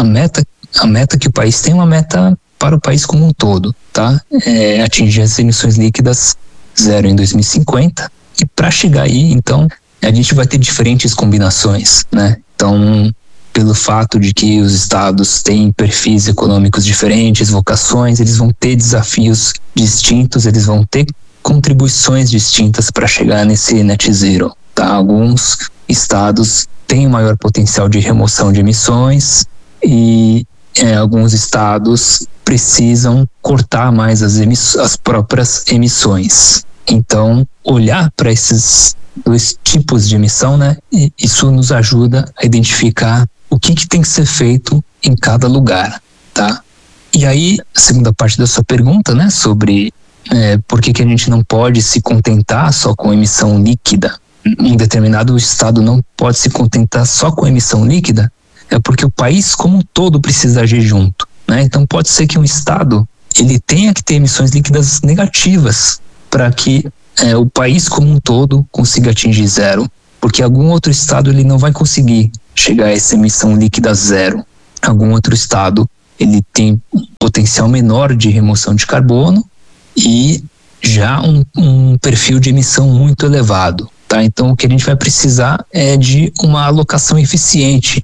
meta que o país tem é uma meta para o país como um todo, tá? Atingir as emissões líquidas zero em 2050, e para chegar aí, então, a gente vai ter diferentes combinações, né? Então, pelo fato de que os estados têm perfis econômicos diferentes, vocações, eles vão ter desafios distintos, eles vão ter contribuições distintas para chegar nesse net zero, tá? Alguns estados têm maior potencial de remoção de emissões e alguns estados precisam cortar mais as próprias emissões. Então, olhar para esses dois tipos de emissão, né? E isso nos ajuda a identificar o que tem que ser feito em cada lugar, tá? E aí, a segunda parte da sua pergunta, né? Sobre por que a gente não pode se contentar só com emissão líquida. Um determinado estado não pode se contentar só com emissão líquida, é porque o país como um todo precisa agir junto, né? Então pode ser que um estado ele tenha que ter emissões líquidas negativas para que o país como um todo consiga atingir zero, porque algum outro estado ele não vai conseguir chegar a essa emissão líquida zero. Algum outro estado ele tem um potencial menor de remoção de carbono e já um perfil de emissão muito elevado, tá? Então o que a gente vai precisar é de uma alocação eficiente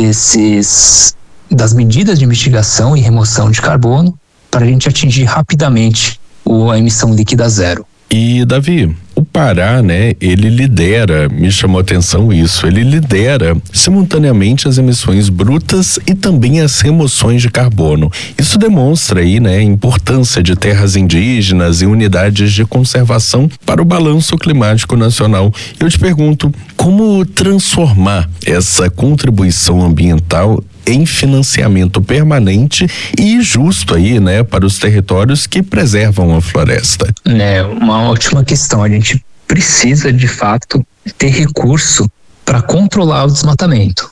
das medidas de mitigação e remoção de carbono para a gente atingir rapidamente a emissão líquida zero. E, Davi, o Pará, né, ele lidera, me chamou a atenção isso, ele lidera simultaneamente as emissões brutas e também as remoções de carbono. Isso demonstra aí, né, a importância de terras indígenas e unidades de conservação para o balanço climático nacional. Eu te pergunto, como transformar essa contribuição ambiental em financiamento permanente e justo aí, né, para os territórios que preservam a floresta? Uma ótima questão. A gente precisa, de fato, ter recurso para controlar o desmatamento.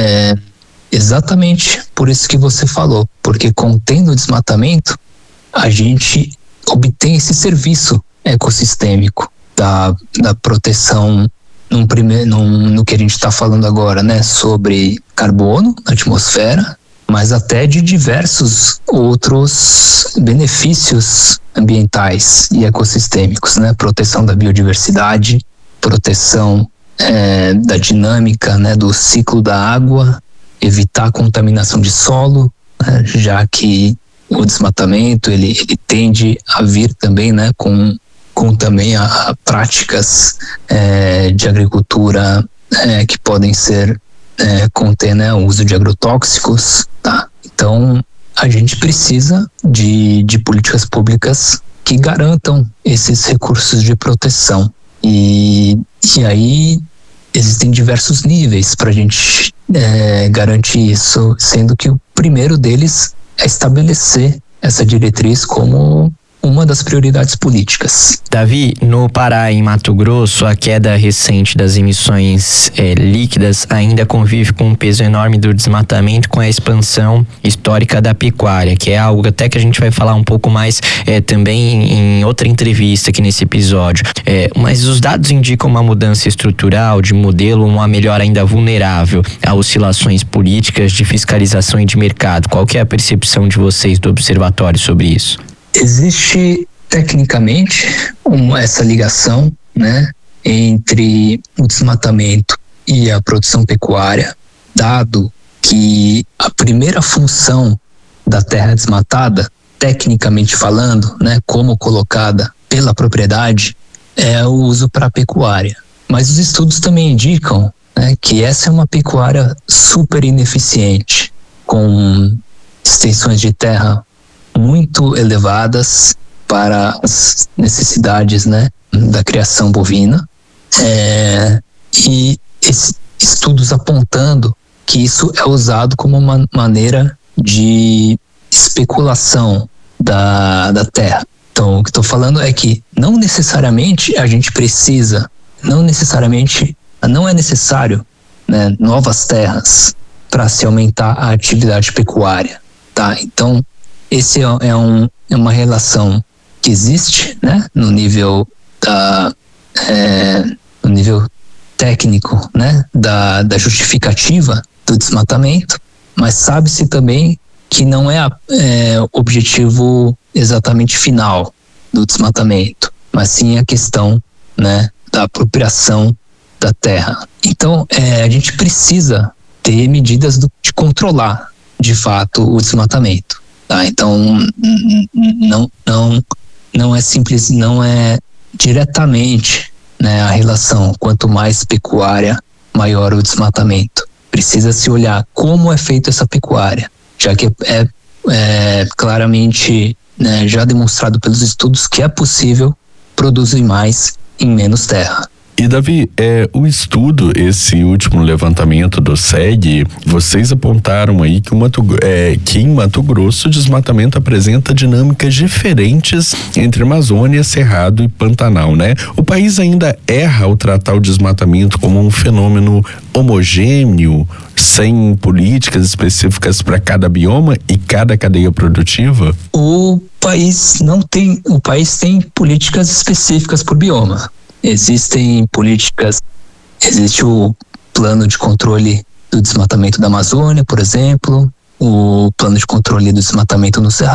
Exatamente por isso que você falou, porque contendo o desmatamento, a gente obtém esse serviço ecossistêmico da proteção no que a gente está falando agora, né, sobre carbono na atmosfera, mas até de diversos outros benefícios ambientais e ecossistêmicos, né, proteção da biodiversidade, proteção da dinâmica, né, do ciclo da água, evitar a contaminação de solo, né, já que o desmatamento ele tende a vir também, né, com também a práticas de agricultura que podem ser conter, né, o uso de agrotóxicos, tá? Então a gente precisa de políticas públicas que garantam esses recursos de proteção e aí existem diversos níveis para a gente garantir isso, sendo que o primeiro deles é estabelecer essa diretriz como uma das prioridades políticas. Davi, no Pará e em Mato Grosso, a queda recente das emissões líquidas ainda convive com um peso enorme do desmatamento, com a expansão histórica da pecuária, que é algo até que a gente vai falar um pouco mais também em outra entrevista aqui nesse episódio. Mas os dados indicam uma mudança estrutural de modelo, uma melhora ainda vulnerável a oscilações políticas de fiscalização e de mercado. Qual que é a percepção de vocês do observatório sobre isso? Existe tecnicamente essa ligação, né, entre o desmatamento e a produção pecuária, dado que a primeira função da terra desmatada, tecnicamente falando, né, como colocada pela propriedade, é o uso para a pecuária. Mas os estudos também indicam né, que essa é uma pecuária super ineficiente, com extensões de terra muito elevadas para as necessidades, né, da criação bovina, e estudos apontando que isso é usado como uma maneira de especulação da terra. Então, o que estou falando é que não necessariamente a gente precisa, não é necessário, né, novas terras para se aumentar a atividade pecuária, tá? Então, esse é uma relação que existe, né, no nível no nível técnico, né, da justificativa do desmatamento, mas sabe-se também que não é o objetivo exatamente final do desmatamento, mas sim a questão, né, da apropriação da terra. Então, a gente precisa ter medidas de controlar, de fato, o desmatamento, tá? Então, não é simples, não é diretamente, né, a relação, quanto mais pecuária, maior o desmatamento. Precisa se olhar como é feita essa pecuária, já que é claramente, né, já demonstrado pelos estudos que é possível produzir mais em menos terra. E Davi, o estudo, esse último levantamento do SEG, vocês apontaram aí que em Mato Grosso o desmatamento apresenta dinâmicas diferentes entre Amazônia, Cerrado e Pantanal, né? O país ainda erra ao tratar o desmatamento como um fenômeno homogêneo, sem políticas específicas para cada bioma e cada cadeia produtiva? O país tem políticas específicas por bioma. Existem políticas, existe o plano de controle do desmatamento da Amazônia, por exemplo, o plano de controle do desmatamento no Cerrado.